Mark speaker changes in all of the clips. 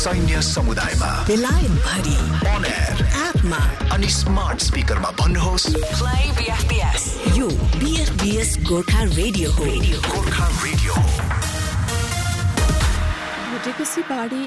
Speaker 1: सैन्य समुदायमा
Speaker 2: बेलायत भरि
Speaker 1: on air
Speaker 2: एपमा
Speaker 1: अनि स्मार्ट स्पिकरमा भन्नुहोस्
Speaker 2: Play BFBS. यो BFBS गोर्खा रेडियो हो।
Speaker 1: गोर्खा रेडियो
Speaker 3: भुटेकोसी बाढी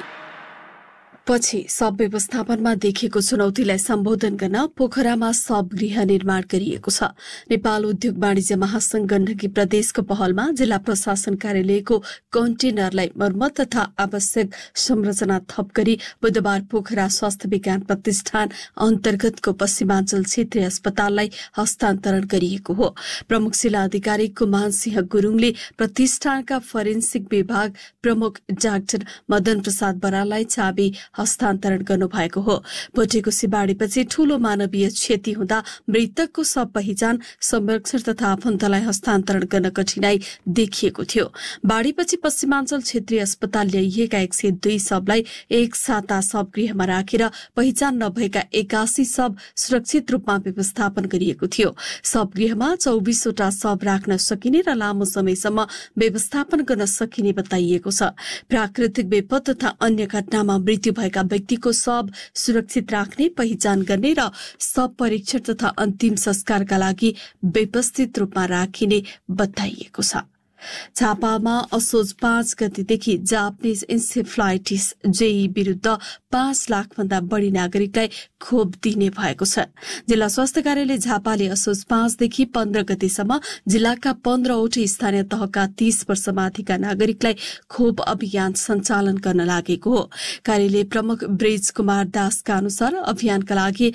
Speaker 3: पछि शव व्यवस्थापनमा देखिएको चुनौतीलाई सम्बोधन गर्न पोखरामा शव गृह निर्माण गरिएको छ। नेपाल उद्योग वाणिज्य महासंघ गण्डकी प्रदेशको पहलमा जिल्ला प्रशासन कार्यालयको कन्टेनरलाई मर्मत तथा आवश्यक संरचना थप गरी बुधबार पोखरा स्वास्थ्य विज्ञान प्रतिष्ठान अन्तर्गतको पश्चिमाञ्चल क्षेत्रीय अस्पताललाई हस्तान्तरण गरिएको हो। प्रमुख जिल्ला अधिकारी कुमान सिंह गुरुङले प्रतिष्ठानका फोरेन्सिक विभाग प्रमुख डाक्टर मदन प्रसाद बराललाई चाबी हस्तान्तरण गर्नुभएको हो। भुटेकोसी बाढीपछि ठूलो मानवीय क्षति हुँदा मृतकको शव पहिचान, संरक्षण तथा आफन्तलाई हस्तान्तरण गर्न कठिनाई देखिएको थियो। बाढीपछि पश्चिमाञ्चल क्षेत्रीय अस्पताल ल्याइएका 102 शवलाई एक साता शव गृहमा राखेर पहिचान नभएका 81 शव सुरक्षित रूपमा व्यवस्थापन गरिएको थियो। शव गृहमा 24 वटा शव राख्न सकिने र लामो समयसम्म व्यवस्थापन गर्न सकिने बताइएको छ। प्राकृतिक विपद तथा अन्य घटनामा मृत्यु भएका व्यक्तिको शव सुरक्षित राख्ने, पहिचान गर्ने र शव परीक्षण तथा अन्तिम संस्कारका लागि व्यवस्थित रूपमा राखिने बताइएको छ। झापामा असोज 5 गतेदेखि जापानिज इन्सेफ्लाइटिस जेई विरूद्ध 5 लाख भन्दा बढ़ी नागरिकलाई खोप दिने भएको छ। जिल्ला स्वास्थ्य कार्यालय झापाले असोज 5 देखि 15 गतेसम्म जिल्लाका 15 वटा स्थानीय तहका 30 वर्षमाथिका नागरिकलाई खोप अभियान सञ्चालन गर्न लागेको हो। कार्यालय प्रमुख ब्रिज कुमार दासका अनुसार अभियानका लागि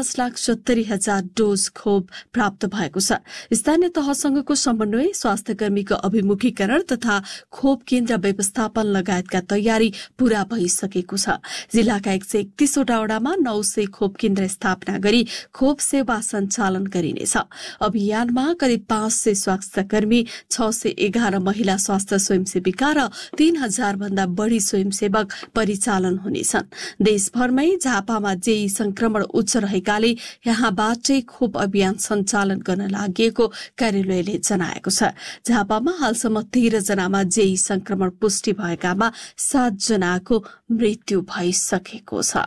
Speaker 3: 5,70,000 डोज खोप प्राप्त भएको छ। स्थानीय तहसँगको समन्वय, स्वास्थ्य कर्मीको अभिमुखीकरण तथा खोप केन्द्र व्यवस्थापन लगायतका तयारी पूरा भइसकेको छ। जिल्लाका 131 वटा वडामा 900 खोप केन्द्र स्थापना गरी खोप सेवा सञ्चालन गरिनेछ। अभियानमा करिब 500 स्वास्थ्य कर्मी, 611 महिला स्वास्थ्य स्वयंसेविका र 3,000 भन्दा बढ़ी स्वयंसेवक परिचालन हुनेछन्। देशभरमै झापामा जेई संक्रमण उच्च रहेकाले यहाँबाटै खोप अभियान सञ्चालन गर्न लागि कार्यालयले जनाएको छ। झापामा हालसम्म 13 जनामा जेई संक्रमण पुष्टि भएकामा 7 जनाको मृत्यु भइसकेको छ।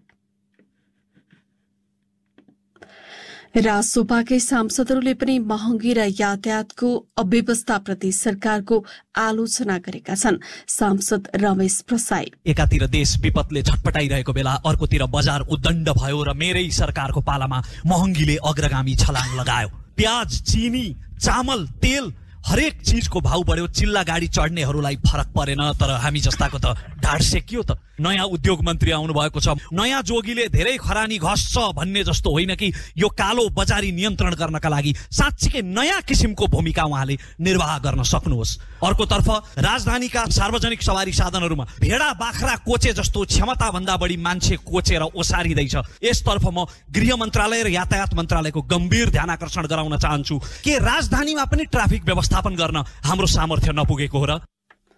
Speaker 3: राजसभाकै सांसदहरूले पनि महँगी र यातायातको अव्यवस्थाप्रति सरकारको आलोचना गरेका छन्। सांसद रमेश प्रसाई
Speaker 4: एकातिर देश विपदले झटपटाइरहेको बेला अर्कोतिर बजार उद्दण्ड भयो र मेरै सरकारको पालामा महँगीले अग्रगामी छलाङ लगायो। प्याज, चिनी, चामल, तेल हरेक चीजको भाउ बढ्यो। चिल्ला गाडी चढ्नेहरूलाई फरक परेन, तर हामी जस्ताको त ढाड सेकियो त। नयाँ उद्योग मन्त्री आउनु भएको छ। नयाँ जोगीले धेरै खरानी घस्छ भन्ने जस्तो होइन कि यो कालो बजारी नियन्त्रण गर्नका लागि साँच्चीकै नयाँ किसिमको भूमिका उहाँले निर्वाह गर्न सक्नुहोस्। अर्कोतर्फ राजधानीका सार्वजनिक सवारी साधनहरूमा भेडा बाख्रा कोचे जस्तो क्षमता भन्दा बढी मान्छे कोचेर ओसारिँदैछ। यसतर्फ म गृह मन्त्रालय र यातायात मन्त्रालयको गम्भीर ध्यान आकर्षण गराउन चाहन्छु के राजधानीमा पनि ट्राफिक व्यवस्थापन गर्न हाम्रो सामर्थ्य नपुगेको हो र?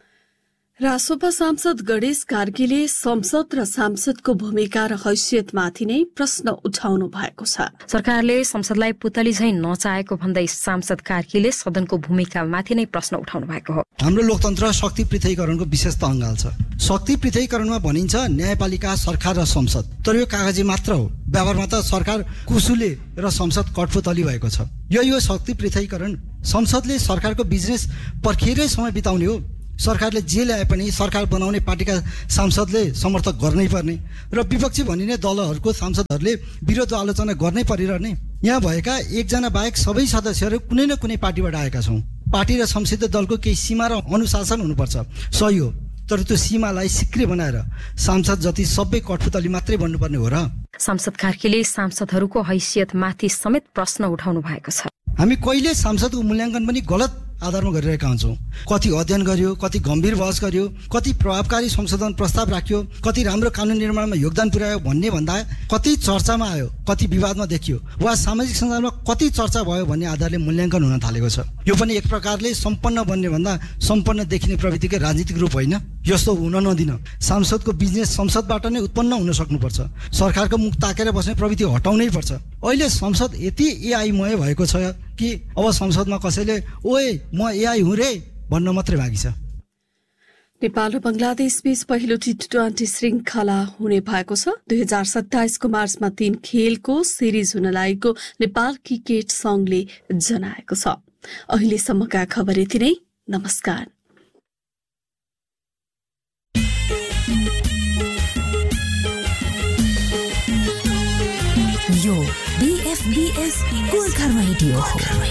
Speaker 3: राजसभा सांसद गणेश कार्कीले संसद र सांसदको भूमिका र हैसियतमाथि नै प्रश्न उठाउनु भएको छ।
Speaker 5: सरकारले संसदलाई पुतली झैं नचाहेको भन्दै सांसद कार्कीले सदनको भूमिकामाथि नै प्रश्न उठाउनु भएको हो।
Speaker 6: हाम्रो लोकतन्त्र शक्ति पृथकीकरणको विशेषता अङ्गाल छ। शक्ति पृथकीकरणमा भनिन्छ न्यायपालिका, सरकार र संसद, तर यो कागजी मात्र हो। व्यवहारमा त सरकार कुसुले र संसद कठपुतली भएको छ। यो शक्ति पृथकीकरण संसदले सरकारको बिजनेस पर्खेरै समय बिताउने हो। सरकारले जे ल्याए पनि सरकार बनाउने पार्टीका सांसदले समर्थक गर्नै पर्ने र विपक्षी भनिने दलहरूको सांसदहरूले विरोध आलोचना गर्नै परिरहने। यहाँ भएका एकजना बाहेक सबै सदस्यहरू कुनै न कुनै पार्टीबाट आएका छौँ। पार्टी र संसदीय दलको केही सीमा र अनुशासन हुनुपर्छ, सही हो, तर त्यो सीमालाई सिक्री बनाएर सांसद जति सबै कठपुतली मात्रै बन्नुपर्ने हो र?
Speaker 5: सांसद कार्कीले सांसदहरूको हैसियतमाथि समेत प्रश्न उठाउनु भएको छ।
Speaker 6: हामी कहिले सांसदको मूल्याङ्कन पनि गलत आधारमा गरिरहेका हुन्छौँ। कति अध्ययन गर्यो, कति गम्भीर बहस गर्यो, कति प्रभावकारी संशोधन प्रस्ताव राख्यो, कति राम्रो कानुन निर्माणमा योगदान पुर्यायो भन्ने भन्दा कति चर्चामा आयो, कति विवादमा देखियो वा सामाजिक सञ्जालमा कति चर्चा भयो भन्ने आधारले मूल्याङ्कन हुन थालेको छ। यो पनि एक प्रकारले सम्पन्न बन्ने भन्दा सम्पन्न देखिने प्रवृत्तिकै राजनीतिक रूप होइन। यस्तो हुन नदिन। सांसदको बिजनेस संसदबाट नै उत्पन्न हुन सक्नुपर्छ। सरकारको मुख ताकेर बस्ने प्रवृत्ति हटाउनै पर्छ। अहिले संसद यति एआईमय भएको छ कि अब संसदमा कसैले ओए म एआई हुँ रे भन्न मात्रै बाँकी छ।
Speaker 3: नेपाल र बंगलादेश बीच पहिलो T20 श्रृंखला हुने भएको छ। 2027 को मार्चमा 3 खेलको सिरिज हुन लागेको नेपाल क्रिकेट संघले जनाएको छ। अहिलेसम्मका खबर यति नै। नमस्कार।
Speaker 2: यो BFBS गोर्खा रेडियो हो।